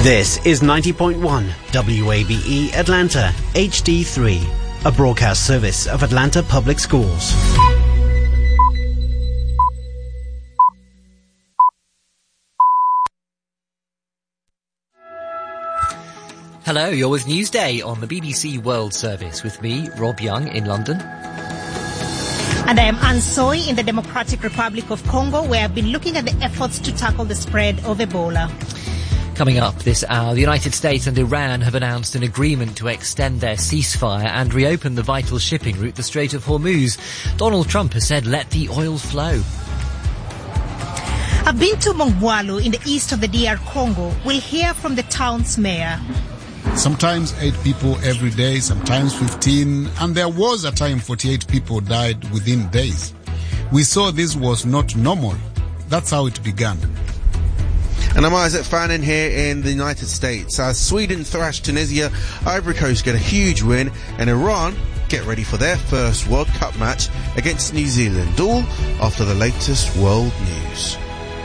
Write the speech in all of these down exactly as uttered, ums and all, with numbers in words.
This is ninety point one W A B E Atlanta H D three, a broadcast service of Atlanta Public Schools. Hello, you're with Newsday on the B B C World Service with me, Rob Young, in London. And I am Ann Soy in the Democratic Republic of Congo, where I've been looking at the efforts to tackle the spread of Ebola. Coming up this hour, the United States and Iran have announced an agreement to extend their ceasefire and reopen the vital shipping route, the Strait of Hormuz. Donald Trump has said, let the oil flow. I've been to Mongwalu in the east of the D R Congo. We'll hear from the town's mayor. Sometimes eight people every day, sometimes fifteen, and there was a time forty-eight people died within days. We saw this was not normal. That's how it began. And I'm Isaac Fannin here in the United States. As Sweden thrashed Tunisia, Ivory Coast get a huge win, and Iran get ready for their first World Cup match against New Zealand, all after the latest world news.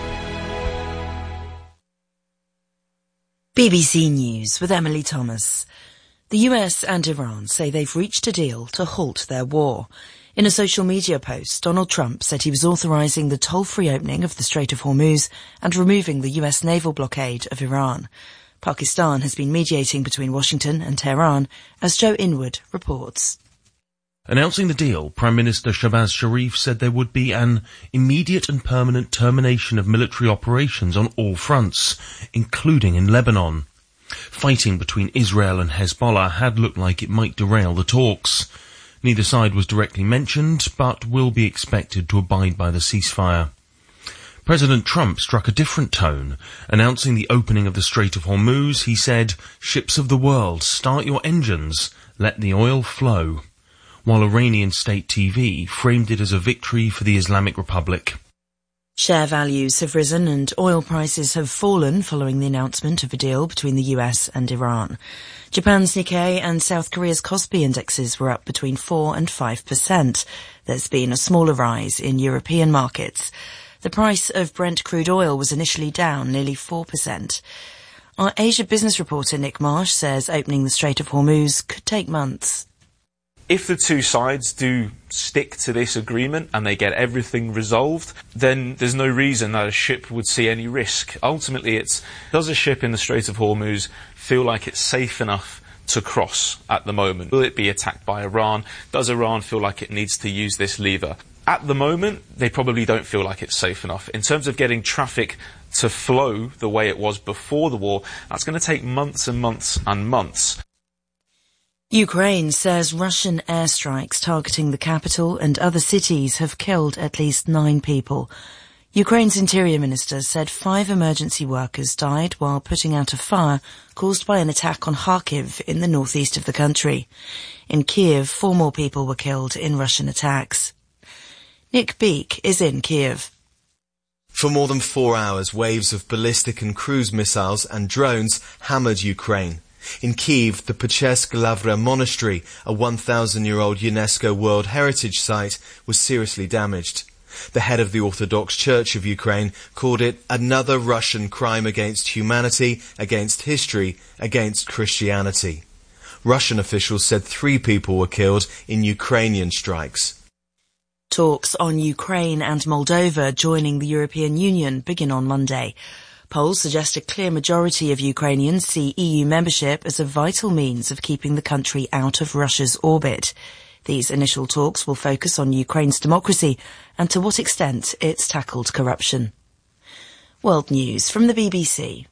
B B C News with Emily Thomas. The U S and Iran say they've reached a deal to halt their war. In a social media post, Donald Trump said he was authorizing the toll-free opening of the Strait of Hormuz and removing the U S naval blockade of Iran. Pakistan has been mediating between Washington and Tehran, as Joe Inwood reports. Announcing the deal, Prime Minister Shahbaz Sharif said there would be an immediate and permanent termination of military operations on all fronts, including in Lebanon. Fighting between Israel and Hezbollah had looked like it might derail the talks. Neither side was directly mentioned, but will be expected to abide by the ceasefire. President Trump struck a different tone. Announcing the opening of the Strait of Hormuz, he said, "Ships of the world, start your engines, let the oil flow," while Iranian state T V framed it as a victory for the Islamic Republic. Share values have risen and oil prices have fallen following the announcement of a deal between the U S and Iran. Japan's Nikkei and South Korea's Kospi indexes were up between four and five percent. There's been a smaller rise in European markets. The price of Brent crude oil was initially down nearly four percent. Our Asia business reporter Nick Marsh says opening the Strait of Hormuz could take months. If the two sides do stick to this agreement and they get everything resolved, then there's no reason that a ship would see any risk. Ultimately, it's, does a ship in the Strait of Hormuz feel like it's safe enough to cross at the moment? Will it be attacked by Iran? Does Iran feel like it needs to use this lever? At the moment, they probably don't feel like it's safe enough. In terms of getting traffic to flow the way it was before the war, that's going to take months and months and months. Ukraine says Russian airstrikes targeting the capital and other cities have killed at least nine people. Ukraine's interior minister said five emergency workers died while putting out a fire caused by an attack on Kharkiv in the northeast of the country. In Kiev, four more people were killed in Russian attacks. Nick Beek is in Kiev. For more than four hours, waves of ballistic and cruise missiles and drones hammered Ukraine. In Kyiv, the Pechersk Lavra Monastery, a one thousand year old UNESCO World Heritage Site, was seriously damaged. The head of the Orthodox Church of Ukraine called it another Russian crime against humanity, against history, against Christianity. Russian officials said three people were killed in Ukrainian strikes. Talks on Ukraine and Moldova joining the European Union begin on Monday. Polls suggest a clear majority of Ukrainians see E U membership as a vital means of keeping the country out of Russia's orbit. These initial talks will focus on Ukraine's democracy and to what extent it's tackled corruption. World News from the B B C.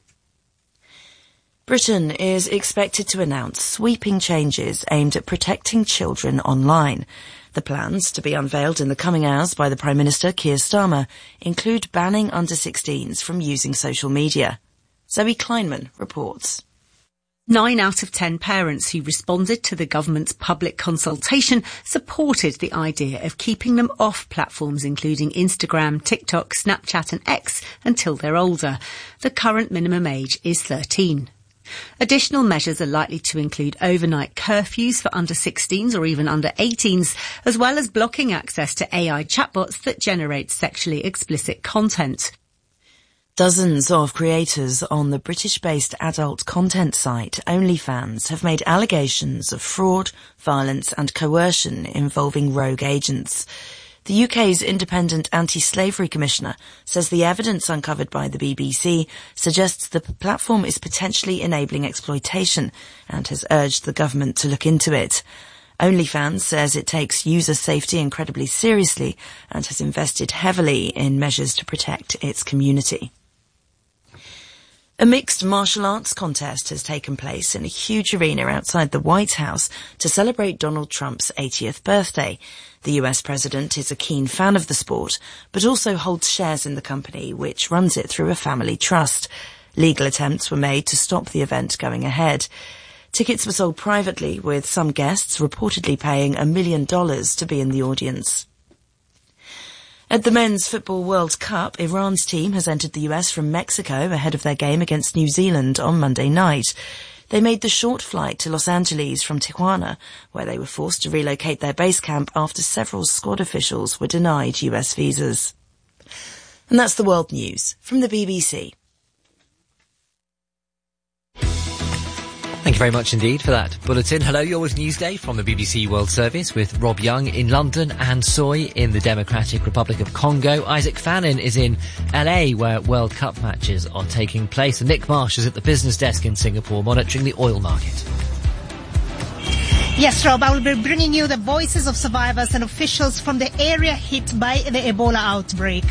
Britain is expected to announce sweeping changes aimed at protecting children online. The plans, to be unveiled in the coming hours by the Prime Minister, Keir Starmer, include banning under sixteens from using social media. Zoe Kleinman reports. Nine out of ten parents who responded to the government's public consultation supported the idea of keeping them off platforms including Instagram, TikTok, Snapchat and X until they're older. The current minimum age is thirteen. Additional measures are likely to include overnight curfews for under sixteens or even under eighteens, as well as blocking access to A I chatbots that generate sexually explicit content. Dozens of creators on the British-based adult content site OnlyFans have made allegations of fraud, violence and coercion involving rogue agents. The U K's Independent Anti-Slavery Commissioner says the evidence uncovered by the B B C suggests the platform is potentially enabling exploitation and has urged the government to look into it. OnlyFans says it takes user safety incredibly seriously and has invested heavily in measures to protect its community. A mixed martial arts contest has taken place in a huge arena outside the White House to celebrate Donald Trump's eightieth birthday. The U S president is a keen fan of the sport, but also holds shares in the company, which runs it through a family trust. Legal attempts were made to stop the event going ahead. Tickets were sold privately, with some guests reportedly paying a million dollars to be in the audience. At the Men's Football World Cup, Iran's team has entered the U S from Mexico ahead of their game against New Zealand on Monday night. They made the short flight to Los Angeles from Tijuana, where they were forced to relocate their base camp after several squad officials were denied U S visas. And that's the world news from the B B C. Thank you very much indeed for that bulletin. Hello, you're with Newsday from the B B C World Service with Rob Young in London and Soy in the Democratic Republic of Congo. Isaac Fannin is in L A, where World Cup matches are taking place. And Nick Marsh is at the business desk in Singapore monitoring the oil market. Yes, Rob, I will be bringing you the voices of survivors and officials from the area hit by the Ebola outbreak.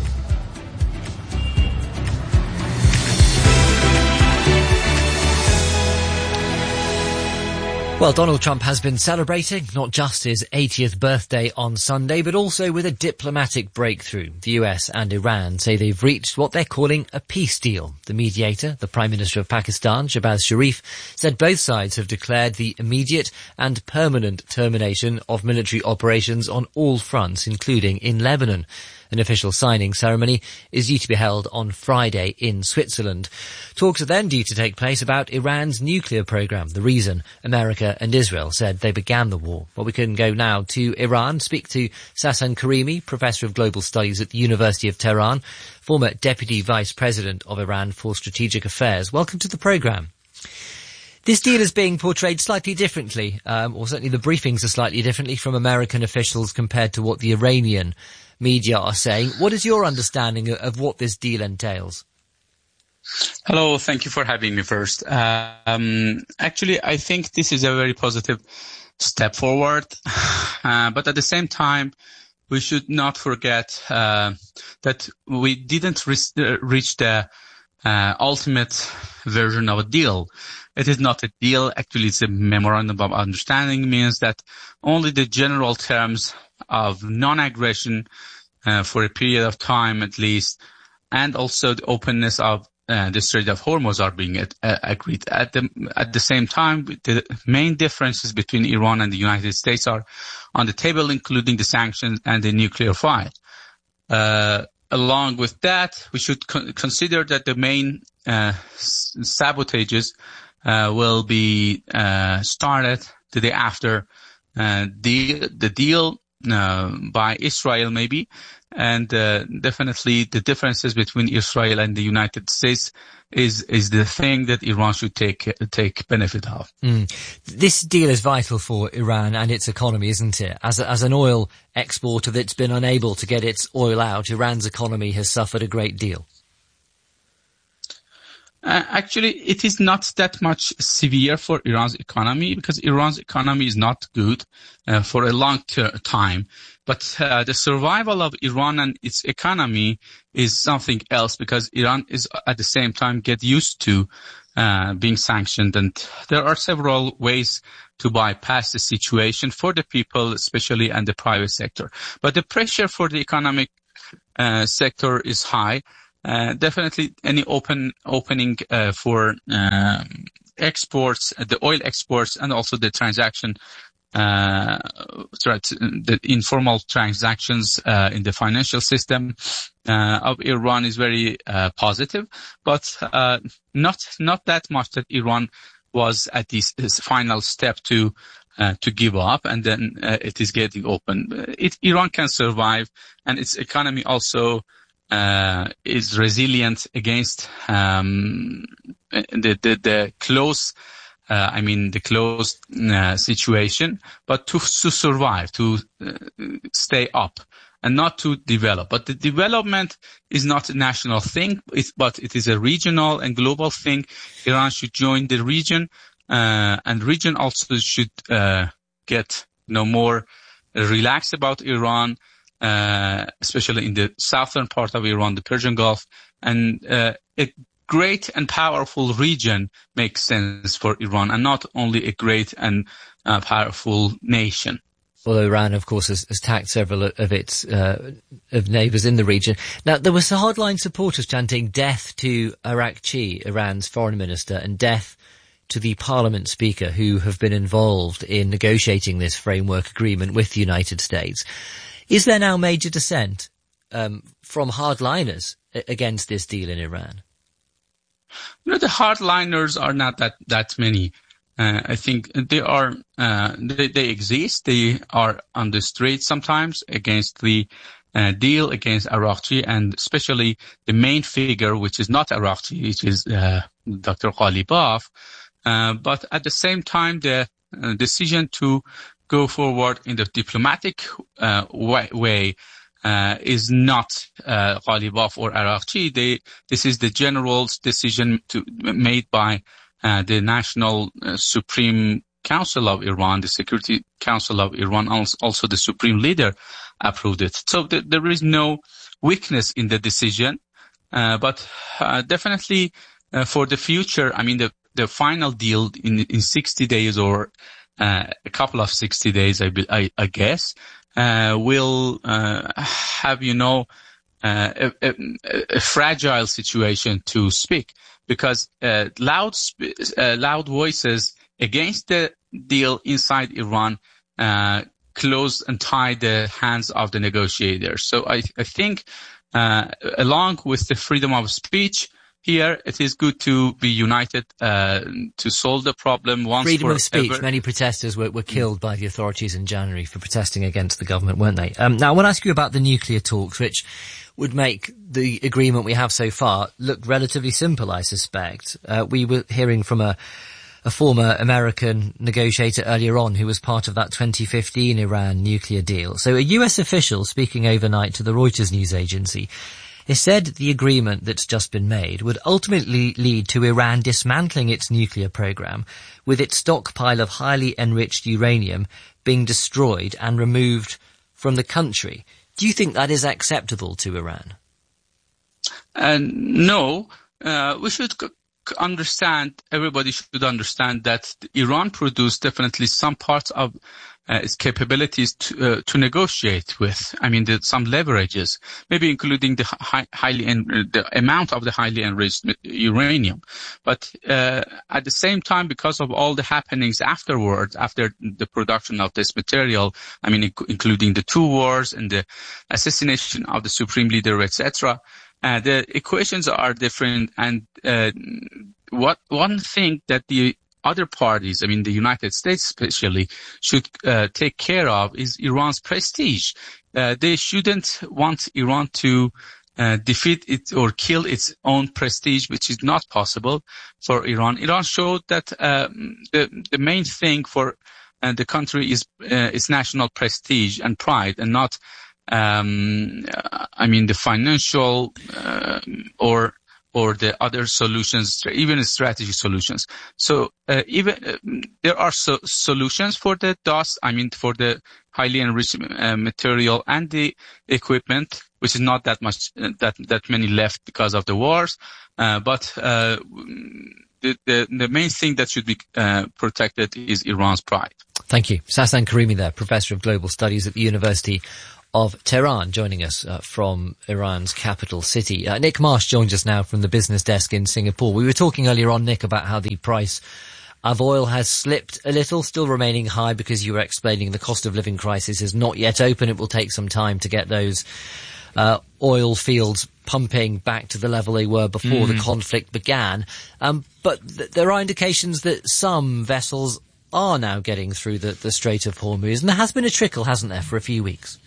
Well, Donald Trump has been celebrating not just his eightieth birthday on Sunday, but also with a diplomatic breakthrough. The U S and Iran say they've reached what they're calling a peace deal. The mediator, the Prime Minister of Pakistan, Shehbaz Sharif, said both sides have declared the immediate and permanent termination of military operations on all fronts, including in Lebanon. An official signing ceremony is due to be held on Friday in Switzerland. Talks are then due to take place about Iran's nuclear program, the reason America and Israel said they began the war. Well, we can go now to Iran, speak to Sasan Karimi, Professor of Global Studies at the University of Tehran, former Deputy Vice President of Iran for Strategic Affairs. Welcome to the programme. This deal is being portrayed slightly differently, um, or certainly the briefings are slightly differently from American officials compared to what the Iranian media are saying. What is your understanding of, of what this deal entails? Hello, thank you for having me first. Um, actually, I think this is a very positive step forward, uh, but at the same time, we should not forget uh, that we didn't re- reach the uh, ultimate version of a deal. It is not a deal. Actually, it's a memorandum of understanding. Means that only the general terms of non-aggression uh, for a period of time at least, and also the openness of uh, the Strait of Hormuz are being uh, agreed. At the at the same time, the main differences between Iran and the United States are on the table, including the sanctions and the nuclear fight. Uh, along with that, we should con- consider that the main uh, sabotages uh, will be uh, started the day after uh, the the deal uh, by Israel, maybe. And uh, definitely the differences between Israel and the United States is is the thing that Iran should take take benefit of. Mm. This deal is vital for Iran and its economy, isn't it? As a, as an oil exporter that's been unable to get its oil out, Iran's economy has suffered a great deal. Uh, actually, it is not that much severe for Iran's economy because Iran's economy is not good uh, for a long ter- time. But uh, the survival of Iran and its economy is something else because Iran is at the same time get used to uh, being sanctioned. And there are several ways to bypass the situation for the people, especially and the private sector. But the pressure for the economic uh, sector is high. Uh, definitely any open opening uh, for uh, exports, the oil exports, and also the transaction, uh, the informal transactions uh, in the financial system uh, of Iran is very uh, positive, but uh, not not that much that Iran was at this, this final step to uh, to give up, and then uh, it is getting open. It, Iran can survive, and its economy also uh, is resilient against um, the, the, the close, uh, I mean, the closed uh, situation, but to, to survive, to uh, stay up and not to develop. But the development is not a national thing, it's, but it is a regional and global thing. Iran should join the region, uh, and region also should uh, get you know, more relaxed about Iran, uh, especially in the southern part of Iran, the Persian Gulf, and uh, a great and powerful region makes sense for Iran, and not only a great and uh, powerful nation. Although Iran, of course, has, has attacked several of its uh, of neighbours in the region. Now, there were some hardline supporters chanting death to Araghchi, Iran's foreign minister, and death to the parliament speaker who have been involved in negotiating this framework agreement with the United States. Is there now major dissent um, from hardliners against this deal in Iran? You know, the hardliners are not that, that many. Uh, I think they are, uh, they, they exist. They are on the street sometimes against the uh, deal, against Araghchi, and especially the main figure, which is not Araghchi, which is uh, Doctor Ghalibaf. Uh, but at the same time, the uh, decision to go forward in the diplomatic uh, way, way uh, is not uh, Ghalibaf or Araghchi. They, this is the general's decision to, made by uh, the National uh, Supreme Council of Iran, the Security Council of Iran, also, also the Supreme Leader approved it. So th- there is no weakness in the decision, uh, but uh, definitely uh, for the future, I mean, the the final deal in, in sixty days or uh, a couple of sixty days, I, I, I guess, uh, will uh, have, you know, uh, a, a, a fragile situation to speak, because uh, loud, uh, loud voices against the deal inside Iran uh, close and tie the hands of the negotiators. So I, I think, uh, along with the freedom of speech, here, it is good to be united uh, to solve the problem once Freedom for of speech. ever. Many protesters were, were killed by the authorities in January for protesting against the government, weren't they? Um, now, I want to ask you about the nuclear talks, which would make the agreement we have so far look relatively simple, I suspect. Uh, we were hearing from a, a former American negotiator earlier on who was part of that twenty fifteen Iran nuclear deal. So a U S official speaking overnight to the Reuters news agency, he said the agreement that's just been made would ultimately lead to Iran dismantling its nuclear program, with its stockpile of highly enriched uranium being destroyed and removed from the country. Do you think that is acceptable to Iran? Uh, no. Uh, we should c- understand, everybody should understand that Iran produced definitely some parts of Uh, its capabilities to, uh, to negotiate with. I mean, there's some leverages, maybe including the high, highly en- the amount of the highly enriched uranium. But uh, at the same time, because of all the happenings afterwards, after the production of this material, I mean, inc- including the two wars and the assassination of the supreme leader, et cetera, uh, the equations are different. And uh, what one thing that the other parties, I mean, the United States especially, should uh, take care of is Iran's prestige. Uh, they shouldn't want Iran to uh, defeat it or kill its own prestige, which is not possible for Iran. Iran showed that uh, the, the main thing for uh, the country is uh, its national prestige and pride, and not, um, I mean, the financial uh, or or the other solutions, even strategy solutions. So uh, even uh, there are so, solutions for the dust, I mean for the highly enriched uh, material and the equipment, which is not that much, uh, that that many left because of the wars. Uh, but uh, the, the the main thing that should be uh, protected is Iran's pride. Thank you. Sasan Karimi there, Professor of Global Studies at the University of Tehran, joining us uh, from Iran's capital city. Uh, Nick Marsh joins us now from the business desk in Singapore. We were talking earlier on, Nick, about how the price of oil has slipped a little, still remaining high because you were explaining the cost of living crisis is not yet open. It will take some time to get those uh, oil fields pumping back to the level they were before mm. the conflict began. Um, but th- there are indications that some vessels are now getting through the, the Strait of Hormuz, and there has been a trickle, hasn't there, for a few weeks?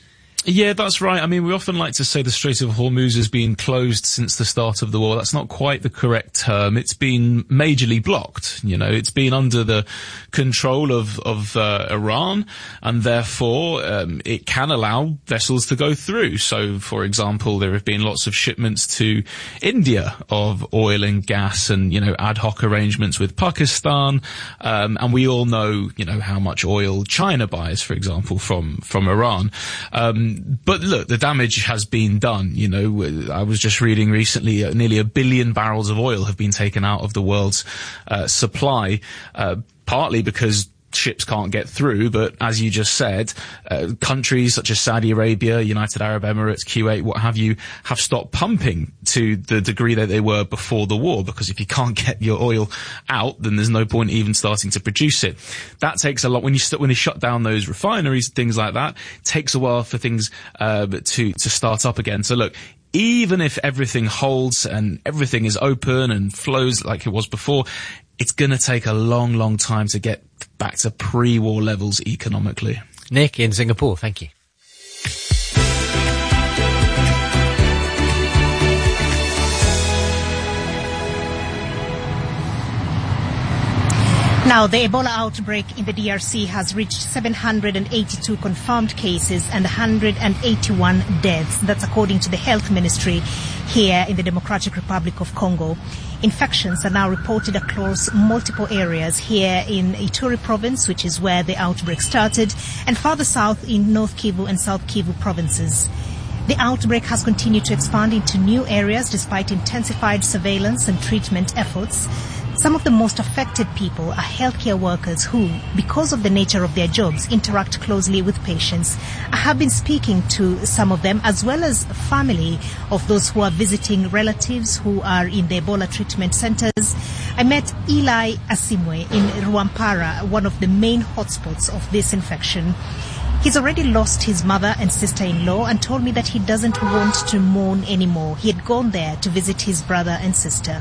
Yeah, that's right. I mean, we often like to say the Strait of Hormuz has been closed since the start of the war. That's not quite the correct term. It's been majorly blocked. You know, it's been under the control of, of uh, Iran, and therefore um, it can allow vessels to go through. So, for example, there have been lots of shipments to India of oil and gas and, you know, ad hoc arrangements with Pakistan. Um, and we all know, you know, how much oil China buys, for example, from, from Iran. Um, But look, the damage has been done. You know, I was just reading recently, uh, nearly a billion barrels of oil have been taken out of the world's uh, supply, uh, partly because ships can't get through, but as you just said, uh, countries such as Saudi Arabia, United Arab Emirates, Kuwait, what have you, have stopped pumping to the degree that they were before the war, because if you can't get your oil out, then there's no point even starting to produce it. That takes a lot. When you st- when you shut down those refineries, things like that, it takes a while for things uh, to to start up again. So look, even if everything holds and everything is open and flows like it was before, it's going to take a long, long time to get back to pre-war levels economically. Nick in Singapore, thank you. Now, the Ebola outbreak in the D R C has reached seven hundred eighty-two confirmed cases and one hundred eighty-one deaths. That's according to the Health Ministry here in the Democratic Republic of Congo. Infections are now reported across multiple areas here in Ituri province, which is where the outbreak started, and farther south in North Kivu and South Kivu provinces. The outbreak has continued to expand into new areas despite intensified surveillance and treatment efforts. Some of the most affected people are healthcare workers who, because of the nature of their jobs, interact closely with patients. I have been speaking to some of them, as well as family of those who are visiting relatives who are in the Ebola treatment centers. I met Eli Asimwe in Rwampara, one of the main hotspots of this infection. He's already lost his mother and sister-in-law and told me that he doesn't want to mourn anymore. He had gone there to visit his brother and sister.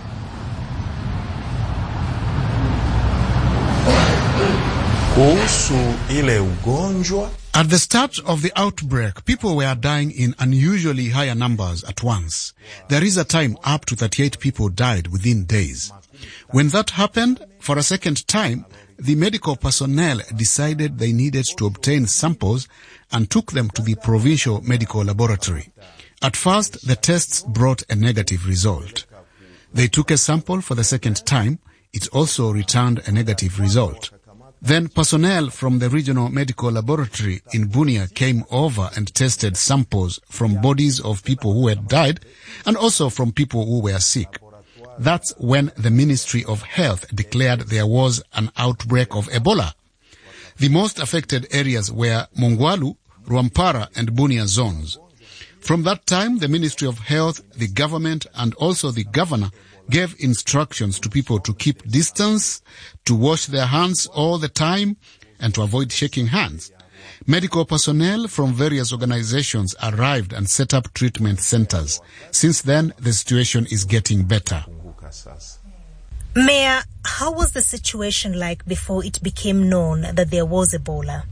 At the start of the outbreak, people were dying in unusually higher numbers at once. There is a time up to thirty-eight people died within days. When that happened, for a second time, the medical personnel decided they needed to obtain samples and took them to the provincial medical laboratory. At first, the tests brought a negative result. They took a sample for the second time. It also returned a negative result. Then personnel from the regional medical laboratory in Bunia came over and tested samples from bodies of people who had died and also from people who were sick. That's when the Ministry of Health declared there was an outbreak of Ebola. The most affected areas were Mongwalu, Rwampara and Bunia zones. From that time, the Ministry of Health, the government and also the governor gave instructions to people to keep distance, to wash their hands all the time, and to avoid shaking hands. Medical personnel from various organizations arrived and set up treatment centers. Since then, the situation is getting better. Mayor, how was the situation like before it became known that there was Ebola?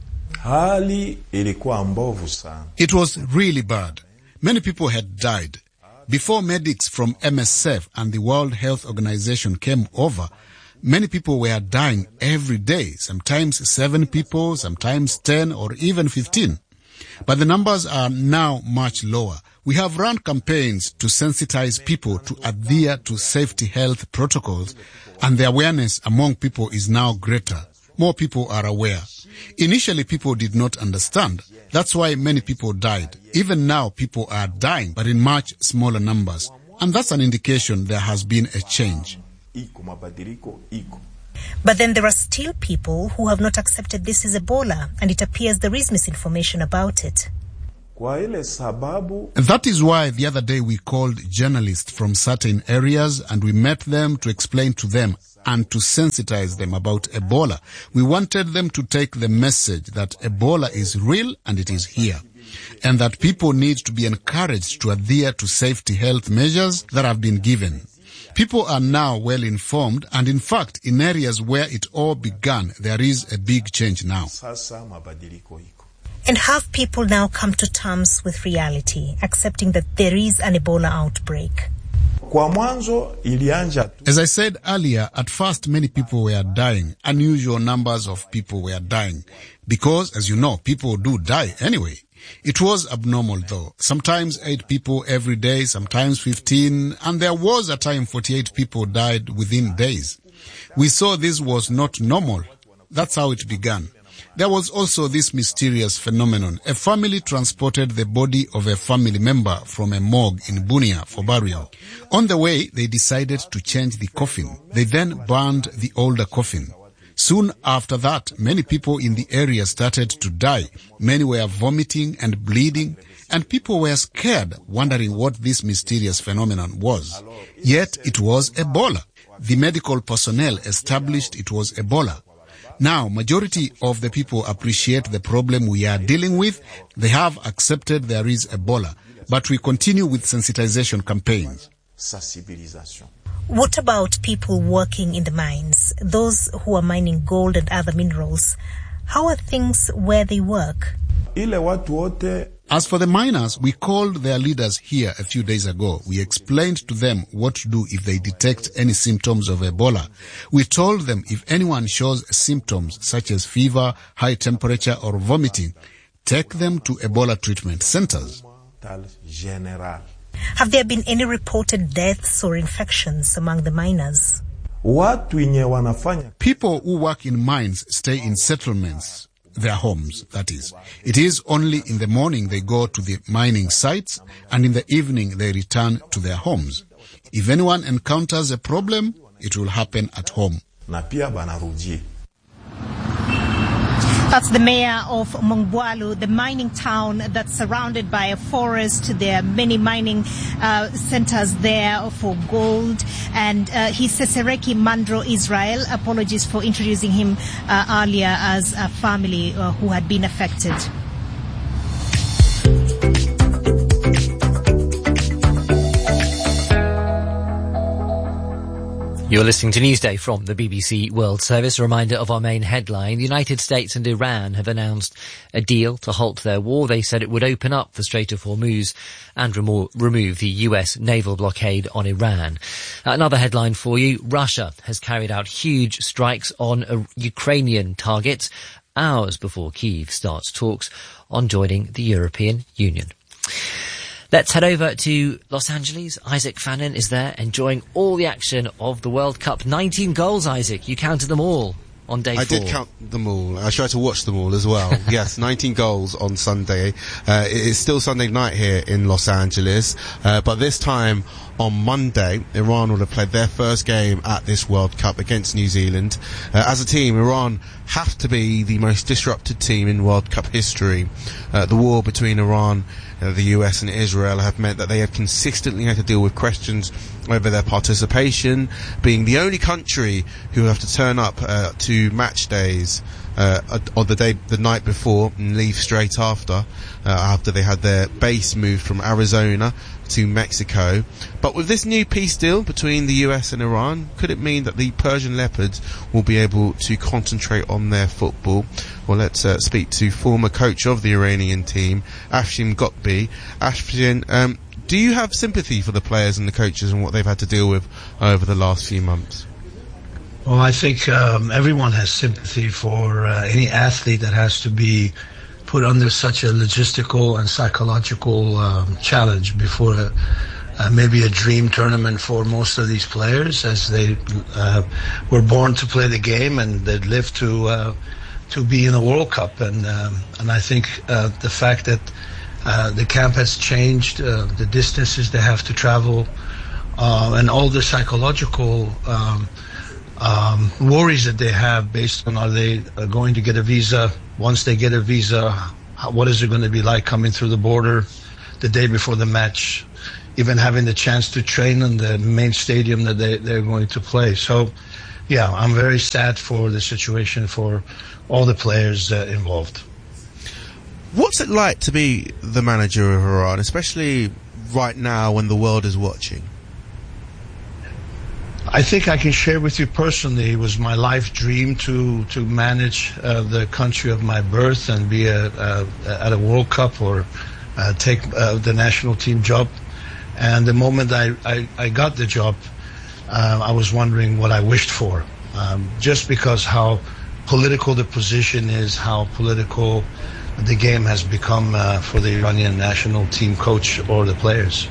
It was really bad. Many people had died. Before medics from M S F and the World Health Organization came over, many people were dying every day, sometimes seven people, sometimes ten or even fifteen. But the numbers are now much lower. We have run campaigns to sensitize people to adhere to safety health protocols, and the awareness among people is now greater. More people are aware. Initially, people did not understand. That's why many people died. Even now, people are dying, but in much smaller numbers. And that's an indication there has been a change. But then there are still people who have not accepted this is Ebola, and it appears there is misinformation about it. That is why the other day we called journalists from certain areas and we met them to explain to them and to sensitize them about Ebola. We wanted them to take the message that Ebola is real and it is here, and that people need to be encouraged to adhere to safety health measures that have been given. People are now well informed, and in fact, in areas where it all began, there is a big change now. And have people now come to terms with reality, accepting that there is an Ebola outbreak? As I said earlier, at first many people were dying. Unusual numbers of people were dying. Because, as you know, people do die anyway. It was abnormal though. Sometimes eight people every day, sometimes fifteen, and there was a time forty-eight people died within days. We saw this was not normal. That's how it began. There was also this mysterious phenomenon. A family transported the body of a family member from a morgue in Bunia for burial. On the way, they decided to change the coffin. They then burned the older coffin. Soon after that, many people in the area started to die. Many were vomiting and bleeding, and people were scared, wondering what this mysterious phenomenon was. Yet it was Ebola. The medical personnel established it was Ebola. Now, majority of the people appreciate the problem we are dealing with. They have accepted there is Ebola, but we continue with sensitization campaigns. What about people working in the mines, those who are mining gold and other minerals? How are things where they work? As for the miners, we called their leaders here a few days ago. We explained to them what to do if they detect any symptoms of Ebola. We told them if anyone shows symptoms such as fever, high temperature or vomiting, take them to Ebola treatment centers. Have there been any reported deaths or infections among the miners? People who work in mines stay in settlements, their homes, that is. It is only in the morning they go to the mining sites, and in the evening they return to their homes. If anyone encounters a problem, it will happen at home. That's the mayor of Mongwalu, the mining town that's surrounded by a forest. There are many mining uh, centers there for gold. And uh, he's Sesereki Mandro Israel. Apologies for introducing him uh, earlier as a family uh, who had been affected. You're listening to Newsday from the B B C World Service. A reminder of our main headline. The United States and Iran have announced a deal to halt their war. They said it would open up the Strait of Hormuz and remo- remove the U S naval blockade on Iran. Another headline for you. Russia has carried out huge strikes on uh, Ukrainian targets hours before Kyiv starts talks on joining the European Union. Let's head over to Los Angeles. Isaac Fannin is there, enjoying all the action of the World Cup. nineteen goals, Isaac. You counted them all on day I four. did count them all. I tried to watch them all as well. Yes, nineteen goals on Sunday. Uh, it's still Sunday night here in Los Angeles, uh, but this time on Monday, Iran will have played their first game at this World Cup against New Zealand. Uh, as a team, Iran have to be the most disrupted team in World Cup history. Uh, the war between Iran, uh, the U S and Israel have meant that they have consistently had to deal with questions over their participation, being the only country who have to turn up uh, to match days uh, on the day, the night before, and leave straight after, uh, after they had their base moved from Arizona to Mexico. But with this new peace deal between the U S and Iran, could it mean that the Persian Leopards will be able to concentrate on their football? Well, let's uh, speak to former coach of the Iranian team, Afshin Ghotbi. Afshin, um, do you have sympathy for the players and the coaches and what they've had to deal with over the last few months? Well, I think um, everyone has sympathy for uh, any athlete that has to be put under such a logistical and psychological um, challenge before a, uh, maybe a dream tournament for most of these players, as they uh, were born to play the game and they'd live to uh, to be in the World Cup. And um, and I think uh, the fact that uh, the camp has changed, uh, the distances they have to travel, uh, and all the psychological um, um, worries that they have based on are they uh, going to get a visa. Once they get a visa, what is it going to be like coming through the border the day before the match, even having the chance to train in the main stadium that they, they're going to play. So, yeah, I'm very sad for the situation for all the players uh, involved. What's it like to be the manager of Iran, especially right now when the world is watching? I think I can share with you personally, it was my life dream to to manage uh, the country of my birth and be a, a, at a World Cup or uh, take uh, the national team job. And the moment I, I, I got the job, uh, I was wondering what I wished for, um, just because how political the position is, how political the game has become uh, for the Iranian national team coach or the players.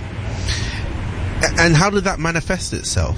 And how did that manifest itself?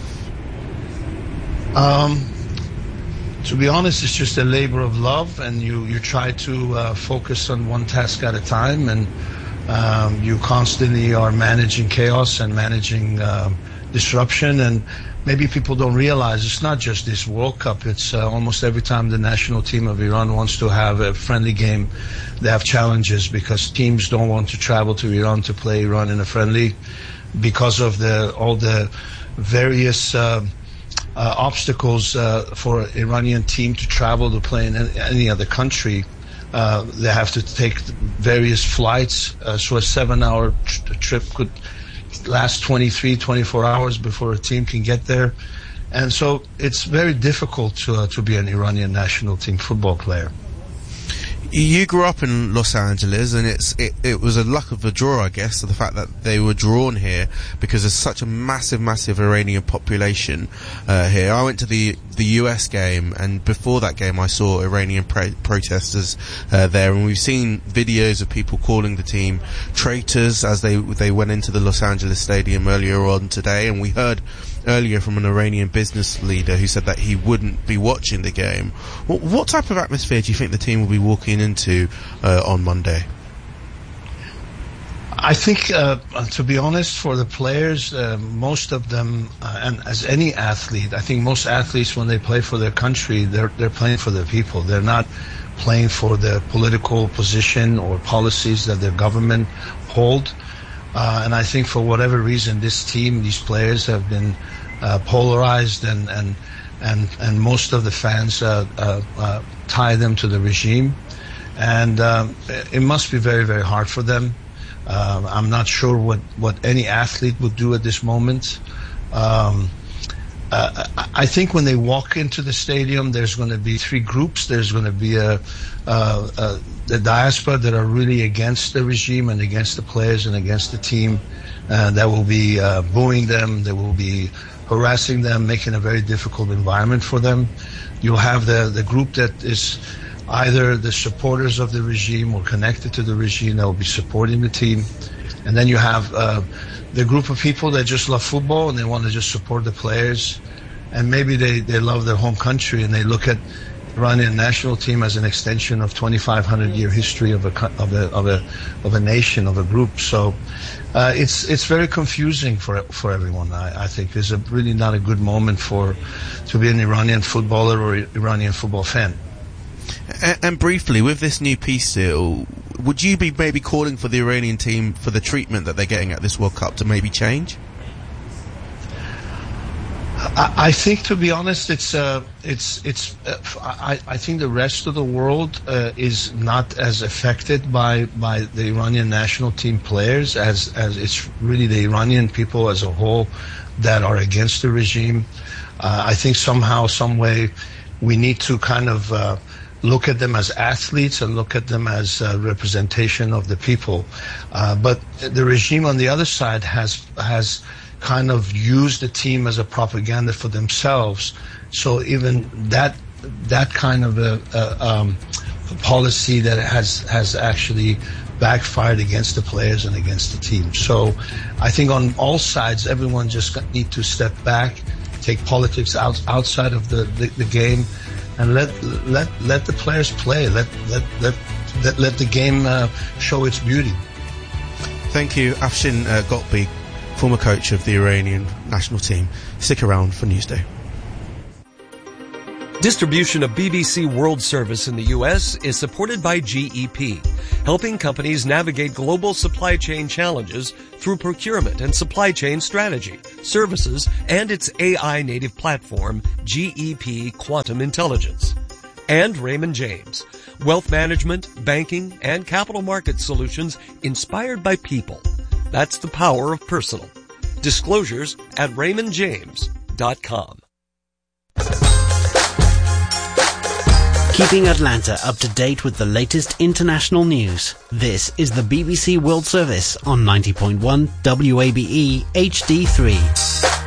Um, to be honest, it's just a labor of love, and you, you try to uh, focus on one task at a time, and um, you constantly are managing chaos and managing um, disruption. And maybe people don't realize it's not just this World Cup. It's uh, almost every time the national team of Iran wants to have a friendly game, they have challenges because teams don't want to travel to Iran to play Iran in a friendly, because of the all the various uh, uh, obstacles uh, for Iranian team to travel to play in any other country. Uh, they have to take various flights, uh, so a seven-hour tr- trip could last twenty-three, twenty-four hours before a team can get there. And so it's very difficult to, uh, to be an Iranian national team football player. You grew up in Los Angeles, and it's it, it was a luck of the draw, I guess, the fact that they were drawn here because there's such a massive, massive Iranian population uh, here. I went to the the U S game, and before that game I saw Iranian pre- protesters uh, there, and we've seen videos of people calling the team traitors as they they went into the Los Angeles stadium earlier on today, and we heard earlier from an Iranian business leader who said that he wouldn't be watching the game. What, what type of atmosphere do you think the team will be walking into uh, on Monday? I think, uh, to be honest, for the players, uh, most of them, uh, and as any athlete, I think most athletes, when they play for their country, they're they're playing for their people. They're not playing for the political position or policies that their government hold. Uh, and I think for whatever reason, this team, these players have been uh, polarized, and, and and and most of the fans uh, uh, uh, tie them to the regime, and um, it must be very, very hard for them. Uh, I'm not sure what, what any athlete would do at this moment. Um, uh, I think when they walk into the stadium, there's going to be three groups. There's going to be a, uh, uh, the diaspora that are really against the regime and against the players and against the team. Uh, that will be uh, booing them. They will be harassing them, making a very difficult environment for them. You'll have the, the group that is either the supporters of the regime or connected to the regime that will be supporting the team. And then you have uh, the group of people that just love football and they want to just support the players. And maybe they, they love their home country and they look at Iranian national team as an extension of twenty-five hundred year history of a of a of a of a nation, of a group. So uh, it's it's very confusing for for everyone. I, I think it's a really not a good moment for to be an Iranian footballer or Iranian football fan. And, and briefly, with this new peace deal, would you be maybe calling for the Iranian team for the treatment that they're getting at this World Cup to maybe change? I, I think, to be honest, it's uh, it's it's. Uh, I, I think the rest of the world uh, is not as affected by by the Iranian national team players as as it's really the Iranian people as a whole that are against the regime. Uh, I think somehow, some way, we need to kind of uh, look at them as athletes and look at them as a representation of the people. Uh, but the regime on the other side has has. kind of use the team as a propaganda for themselves. So even that that kind of a, a um, policy that has has actually backfired against the players and against the team. So I think on all sides, everyone just need to step back, take politics out outside of the, the, the game, and let let let the players play. Let let let let, let the game uh, show its beauty. Thank you, Afshin uh, Gotbi, former coach of the Iranian national team. Stick around for Newsday. Distribution of B B C World Service in the U S is supported by G E P, helping companies navigate global supply chain challenges through procurement and supply chain strategy, services, and its A I-native platform, G E P Quantum Intelligence. And Raymond James, wealth management, banking, and capital market solutions inspired by people. That's the power of personal. Disclosures at raymond james dot com. Keeping Atlanta up to date with the latest international news. This is the B B C World Service on ninety point one W A B E H D three.